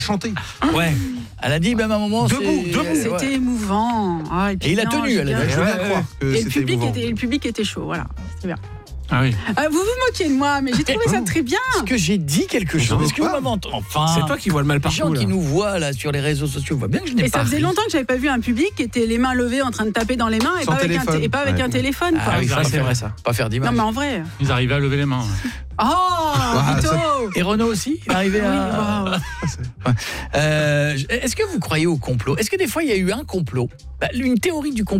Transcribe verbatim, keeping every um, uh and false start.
chanter. Ouais. Elle a dit même à un moment. Debout, c'est... debout. C'était ouais. émouvant. Ah, et, puis Et il a non, tenu, j'ai elle a bien- dit. Je veux bien ouais, croire que Et le c'était public émouvant. était, le public était chaud, voilà. C'était bien. Ah oui. Euh, vous vous moquez de moi, mais j'ai trouvé ça très bien. Est-ce que j'ai dit quelque On chose? s'en Est-ce que vous moque pas. m'avez entendu? Enfin. C'est toi qui vois le mal Les gens partout. qui là. nous voient là sur les réseaux sociaux voient bien que je n'ai Et pas ça faisait ri. longtemps que j'avais pas vu un public qui était les mains levées en train de taper dans les mains et Sans pas avec, un, téléphone. t- et pas avec Ouais. un téléphone. quoi. Ah oui, Ça, ça c'est c'est vrai, vrai ça. Pas faire d'image. Non mais en vrai. Ils arrivaient à lever les mains. Oh, Ah, plutôt. Et Renaud aussi, il est arrivé Oui, à. wow. Euh, Est-ce que vous croyez au complot? Est-ce que des fois il y a eu un complot? Bah, une théorie du complot.